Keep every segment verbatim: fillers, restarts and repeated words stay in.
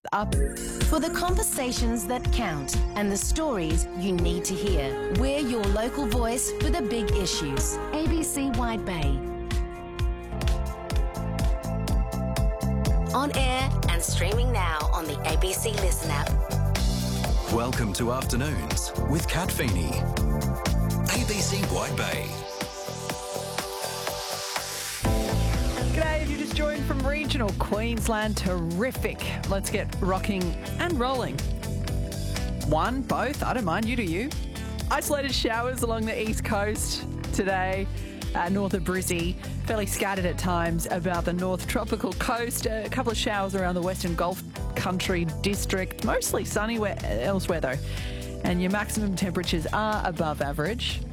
Up For the conversations that count and the stories you need to hear. We're your local voice for the big issues. A B C Wide Bay. On air and streaming now on the A B C Listen app. Welcome to Afternoons with Kat Feeney. A B C Wide Bay. G'day, if you just joined from regional Queensland, terrific. Let's get rocking and rolling. One, both, I don't mind, you do you. Isolated showers along the east coast today, uh, north of Brizzy. Fairly scattered at times about the north tropical coast. A couple of showers around the Western Gulf Country district. Mostly sunny where, elsewhere though. And your maximum temperatures are above average.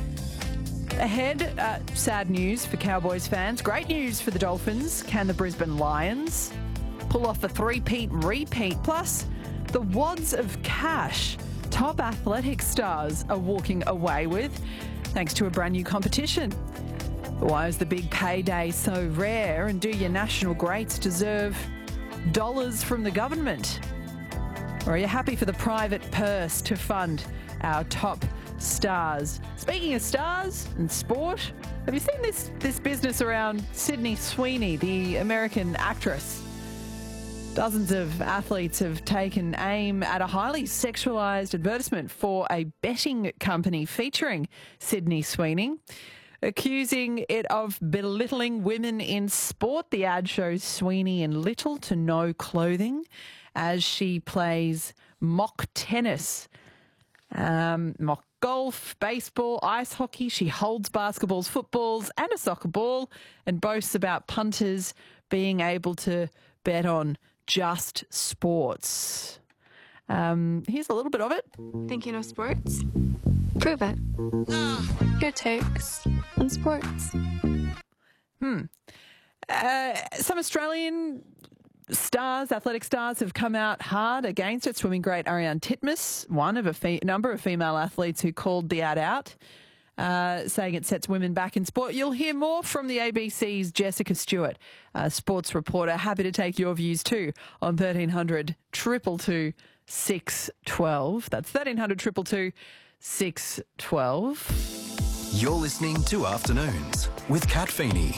Ahead, uh, sad news for Cowboys fans. Great news for the Dolphins. Can the Brisbane Lions pull off a three-peat repeat? Plus, the wads of cash top athletic stars are walking away with thanks to a brand new competition. Why is the big payday so rare, and do your national greats deserve dollars from the government? Or are you happy for the private purse to fund our top stars? Speaking of stars and sport, have you seen this, this business around Sydney Sweeney, the American actress? Dozens of athletes have taken aim at a highly sexualised advertisement for a betting company featuring Sydney Sweeney, accusing it of belittling women in sport. The ad shows Sweeney in little to no clothing as she plays mock tennis, um, mock golf, baseball, ice hockey. She holds basketballs, footballs and a soccer ball and boasts about punters being able to bet on just sports. Um, here's a little bit of it. Thinking of sports? Prove it. Your takes on sports. Hmm. Uh, some Australian stars, athletic stars, have come out hard against it. Swimming great Ariane Titmus, one of a fe- number of female athletes who called the ad out, uh, saying it sets women back in sport. You'll hear more from the A B C's Jessica Stewart, a sports reporter. Happy to take your views too on thirteen hundred, two two two, six one two. That's thirteen hundred, two two two, six one two. You're listening to Afternoons with Kat Feeney.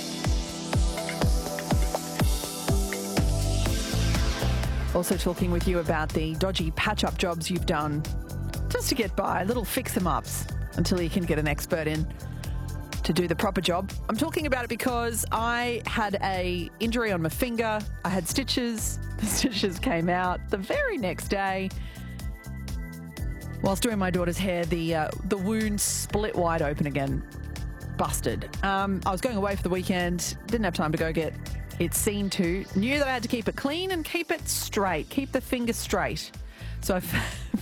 Also talking with you about the dodgy patch-up jobs you've done just to get by, little fix-em-ups until you can get an expert in to do the proper job. I'm talking about it because I had a injury on my finger. I had stitches. The stitches came out the very next day. Whilst doing my daughter's hair, the uh, the wound split wide open again. Busted. Um, I was going away for the weekend. Didn't have time to go get it seen to. Knew that I had to keep it clean and keep it straight. Keep the finger straight. So I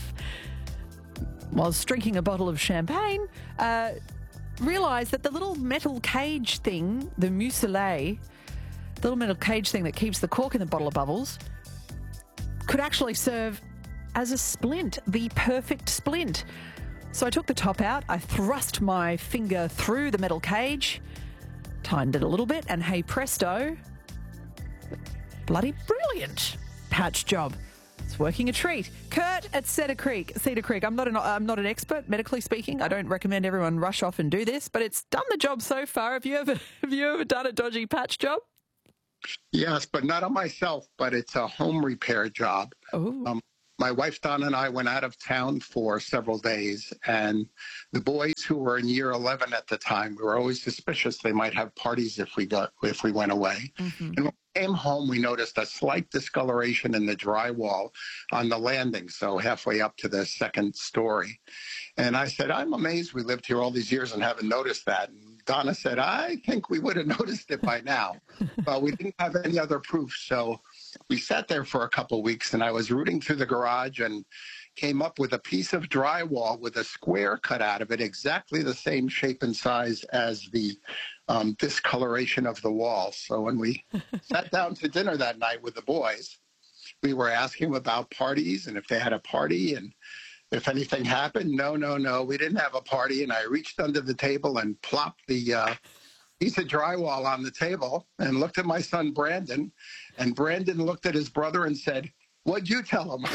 whilst drinking a bottle of champagne, uh, realised that the little metal cage thing, the muselet, the little metal cage thing that keeps the cork in the bottle of bubbles, could actually serve as a splint, the perfect splint. So I took the top out, I thrust my finger through the metal cage, tightened it a little bit, and hey presto, bloody brilliant patch job. It's working a treat. Kurt at Cedar Creek. Cedar Creek. I'm not an I'm not an expert, medically speaking. I don't recommend everyone rush off and do this, but it's done the job so far. Have you ever have you ever done a dodgy patch job? Yes, but not on myself. But it's a home repair job. Oh. Um, my wife Donna and I went out of town for several days, and the boys who were in year eleven at the time, we were always suspicious they might have parties if we got if we went away. Mm-hmm. And when we came home, we noticed a slight discoloration in the drywall on the landing, so halfway up to the second story. And I said, I'm amazed we lived here all these years and haven't noticed that. And Donna said, I think we would have noticed it by now, but we didn't have any other proof. So we sat there for a couple of weeks, and I was rooting through the garage and came up with a piece of drywall with a square cut out of it, exactly the same shape and size as the um, discoloration of the wall. So when we sat down to dinner that night with the boys, we were asking them about parties and if they had a party and if anything happened. No, no, no, we didn't have a party. And I reached under the table and plopped the uh, piece of drywall on the table and looked at my son, Brandon. And Brandon looked at his brother and said, "What'd you tell him?"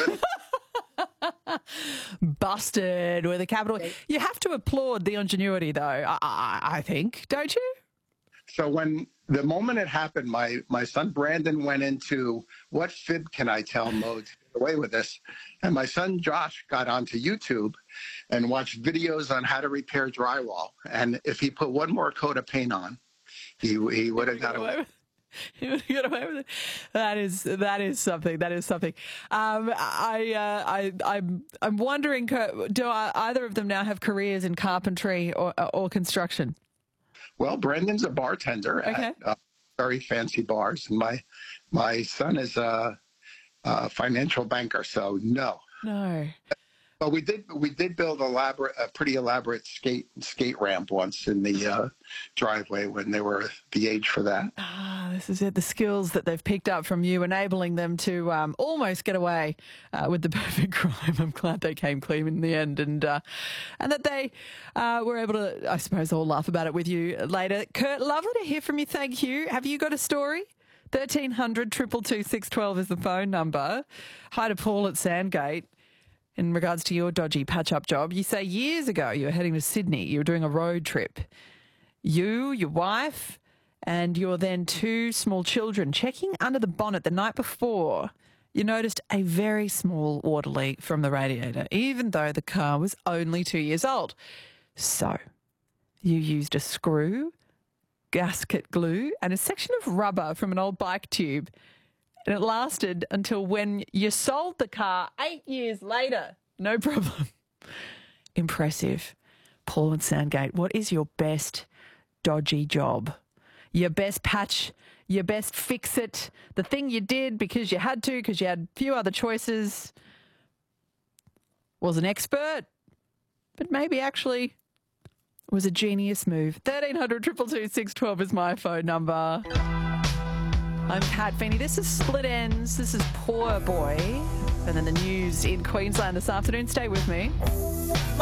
Busted with a capital. You have to applaud the ingenuity, though, I, I, I think, don't you? So when the moment it happened, my, my son Brandon went into what fib can I tell mode to get away with this. And my son Josh got onto YouTube and watched videos on how to repair drywall. And if he put one more coat of paint on, he, he would have got away. You would get away with it. That is that is something. That is something. Um, I uh, I I'm I'm wondering, do either of them now have careers in carpentry or or construction? Well, Brandon's a bartender okay. at uh, very fancy bars, and my my son is a, a financial banker. So no, no. But we did we did build elaborate, a pretty elaborate skate skate ramp once in the uh, driveway when they were the age for that. Ah, this is it. The skills that they've picked up from you, enabling them to um, almost get away uh, with the perfect crime. I'm glad they came clean in the end, and uh, and that they uh, were able to, I suppose, all laugh about it with you later. Kurt, lovely to hear from you. Thank you. Have you got a story? thirteen hundred, two two two, six one two is the phone number. Hi to Paul at Sandgate. In regards to your dodgy patch-up job, you say years ago you were heading to Sydney. You were doing a road trip. You, your wife, and your then two small children checking under the bonnet the night before. You noticed a very small water leak from the radiator, even though the car was only two years old. So you used a screw, gasket glue, and a section of rubber from an old bike tube. And it lasted until when you sold the car eight years later. No problem. Impressive. Paul and Sandgate, what is your best dodgy job? Your best patch, your best fix it, the thing you did because you had to, because you had a few other choices. Was an expert, but maybe actually was a genius move. thirteen hundred, two two two, six one two is my phone number. I'm Kat Feeney. This is Split Ends. This is Poor Boy. And then the news in Queensland this afternoon. Stay with me.